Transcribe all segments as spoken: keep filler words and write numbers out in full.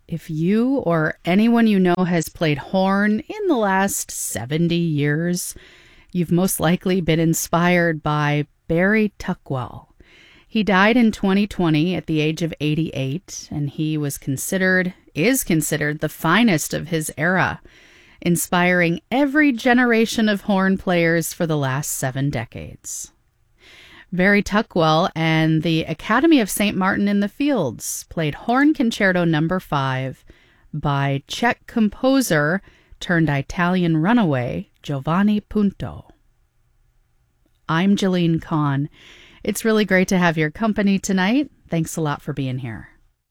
If you or anyone you know has played horn in the last seventy years, you've most likely been inspired by Barry Tuckwell. He died in twenty twenty at the age of eighty-eight, and he was considered, is considered the finest of his era, inspiring every generation of horn players for the last seven decades. Barry Tuckwell and the Academy of Saint Martin in the Fields played Horn Concerto Number five by Czech composer turned Italian runaway Giovanni Punto. I'm Jalene Kahn. It's really great to have your company tonight. Thanks a lot for being here.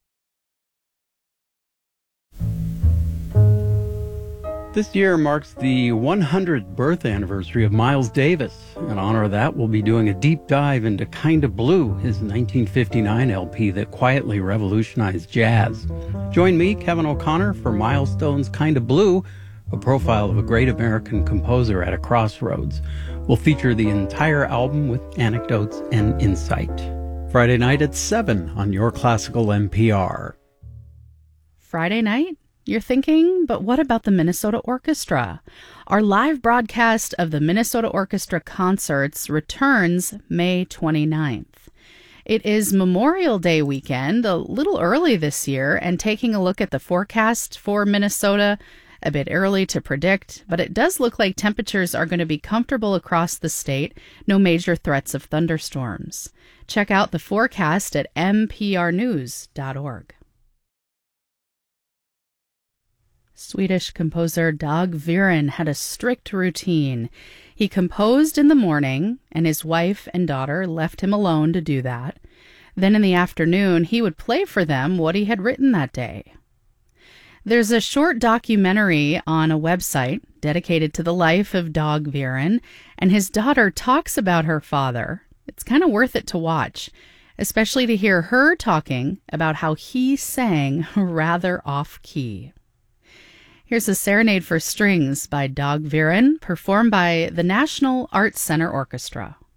This year marks the one hundredth birth anniversary of Miles Davis. In honor of that, we'll be doing a deep dive into Kinda Blue, his nineteen fifty-nine L P that quietly revolutionized jazz. Join me, Kevin O'Connor, for Milestone's Kinda Blue, a profile of a great American composer at a crossroads. We'll feature the entire album with anecdotes and insight. Friday night at seven on Your Classical N P R. Friday night? You're thinking, but what about the Minnesota Orchestra? Our live broadcast of the Minnesota Orchestra concerts returns May twenty-ninth. It is Memorial Day weekend, a little early this year, and taking a look at the forecast for Minnesota, a bit early to predict, but it does look like temperatures are going to be comfortable across the state, no major threats of thunderstorms. Check out the forecast at m p r news dot org. Swedish composer Dag Viren had a strict routine. He composed in the morning, and his wife and daughter left him alone to do that. Then in the afternoon, he would play for them what he had written that day. There's a short documentary on a website dedicated to the life of Dag Viren, and his daughter talks about her father. It's kind of worth it to watch, especially to hear her talking about how he sang rather off-key. Here's a Serenade for Strings by Dag Viren, performed by the National Arts Center Orchestra.